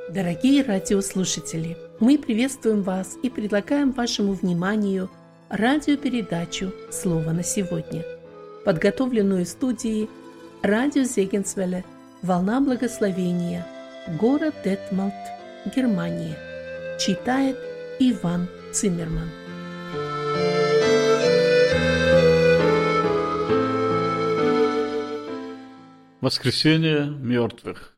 Дорогие радиослушатели, мы приветствуем вас и предлагаем вашему вниманию радиопередачу «Слово на сегодня», подготовленную студией радио Зегенсвелле «Волна благословения», город Детмалт, Германия. Читает Иван Циммерман. Воскресение мертвых.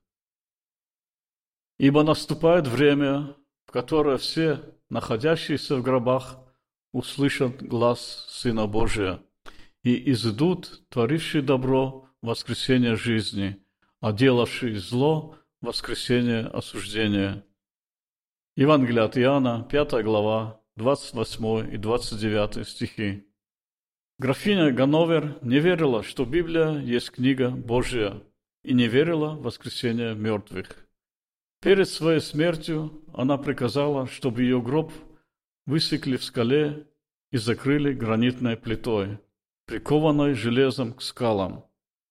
Ибо наступает время, в которое все, находящиеся в гробах, услышат глас Сына Божия, и изыдут, творившие добро, воскресение жизни, а делавшие зло, воскресение осуждения. Евангелие от Иоанна, 5 глава, 28 и 29 стихи. Графиня Ганновер не верила, что Библия есть книга Божья, и не верила в воскресение мертвых. Перед своей смертью она приказала, чтобы ее гроб высекли в скале и закрыли гранитной плитой, прикованной железом к скалам.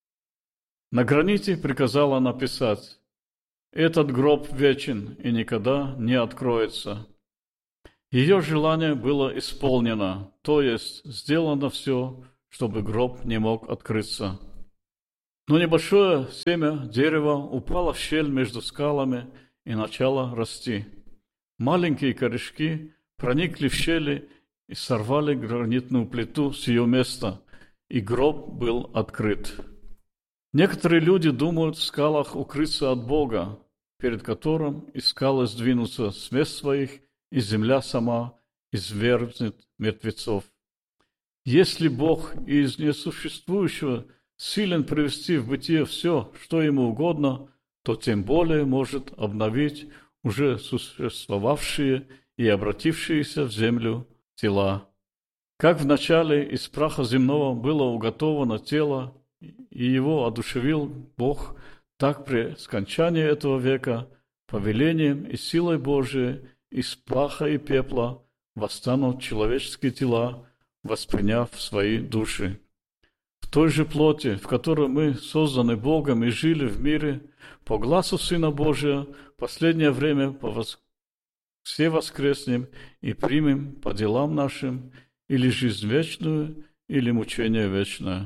На граните приказала написать: «Этот гроб вечен и никогда не откроется». Ее желание было исполнено, то есть сделано все, чтобы гроб не мог открыться. Но небольшое семя дерева упало в щель между скалами и начало расти. Маленькие корешки проникли в щели и сорвали гранитную плиту с ее места, и гроб был открыт. Некоторые люди думают в скалах укрыться от Бога, перед которым и скалы сдвинутся с мест своих, и земля сама извергнет мертвецов. Если Бог из несуществующего силен привести в бытие все, что ему угодно, то тем более может обновить уже существовавшие и обратившиеся в землю тела. Как вначале из праха земного было уготовано тело, и его одушевил Бог, так при скончании этого века повелением и силой Божией из праха и пепла восстанут человеческие тела, восприняв свои души. В той же плоти, в которой мы созданы Богом и жили в мире, по гласу Сына Божия, в последнее время все воскреснем и примем по делам нашим или жизнь вечную, или мучение вечное.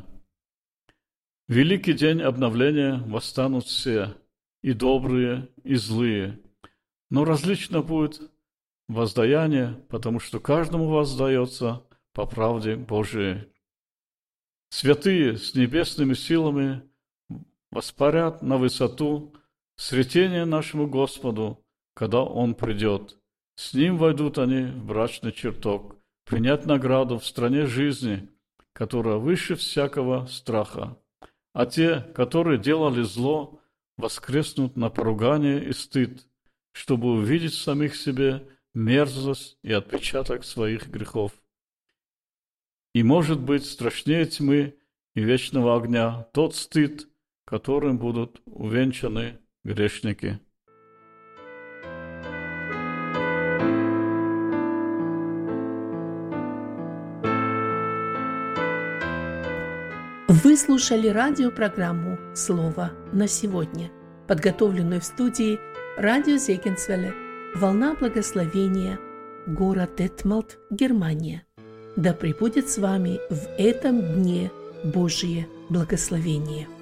В великий день обновления восстанут все, и добрые, и злые, но различно будет воздаяние, потому что каждому воздается по правде Божией. Святые с небесными силами воспарят на высоту сретения нашему Господу, когда Он придет. С Ним войдут они в брачный чертог, принять награду в стране жизни, которая выше всякого страха. А те, которые делали зло, воскреснут на поругание и стыд, чтобы увидеть в самих себе мерзость и отпечаток своих грехов. И, может быть, страшнее тьмы и вечного огня тот стыд, которым будут увенчаны грешники. Вы слушали радиопрограмму «Слово на сегодня», подготовленную в студии радио Зегенсвелле «Волна благословения», город Детмалт, Германия. Да пребудет с вами в этом дне Божие благословение.